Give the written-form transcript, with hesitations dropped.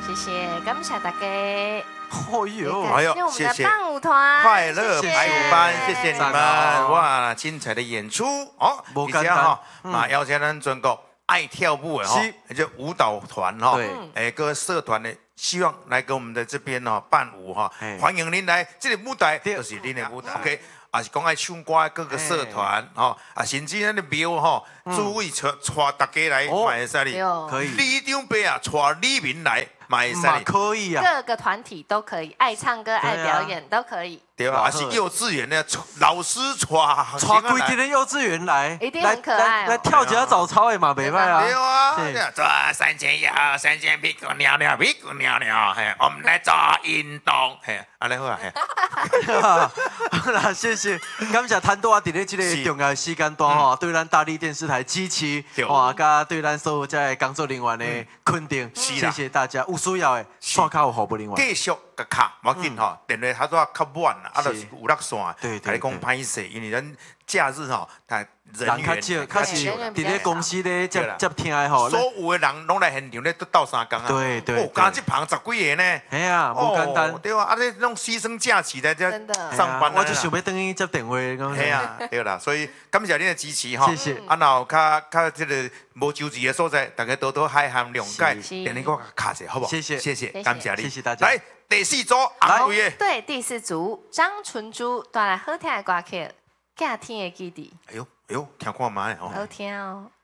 谢谢，感谢大家。 哦哟， 感谢我们的伴舞团， 快乐排舞班，谢谢你们！ 哦哇，精彩的演出哦！ 不简单嘛，邀请咱全国爱跳舞的哈，就舞蹈团哈， 对， 各社团的，希望来跟我们的这边哈伴舞哈，欢迎您来，这个舞台就是您的舞台 ，OK。啊，是讲爱唱歌各个社团吼，啊，甚至咱的庙吼，诸位带大家来，嘛会使哩， 可以。 李长辈啊，带李民来，嘛会使哩， 可以啊。 各个团体都可以，爱唱歌、爱表演都可以。 对吧？还是幼稚园的老师带规定的幼稚园来， 一定很可爱。 来跳一下早操的嘛，袂歹啊。 对啊，做三前摇，三前屁股尿尿，屁股尿尿，嘿，我们来做运动，嘿，安尼好啊，嘿。 好啦，谢谢，感谢摊多啊！伫咧这个重要的时间段吼，对咱大力电视台支持，哇，甲对咱所有这工作人员的肯定，谢谢大家。有需要的，刷卡有服务人员。 继续个卡，无紧吼，电话他都要较晚啦，啊，就是有落线， 对， 你讲歹势，因为咱假日吼，人较少，较少，伫咧公司咧接听的吼， 所有的人拢来现场咧，都斗3工啊。 对对。 哦，加一棚10几个呢。 哎呀，无简单。 对啊，啊，你弄牺牲假期在这上班。 我就想要等于接电话。 系啊，对啦，所以感谢您的支持哈。 谢谢。 啊，然后较这个无周知的所在，大家多多海涵谅解，电你我卡者好不好？ 谢谢， 谢谢，感谢你， 谢谢大家。 来第4组，阿贵的。 对，第4组张纯珠带来好听的歌曲《夏天的基地》。 哎呦，听看卖哦。 好听哦。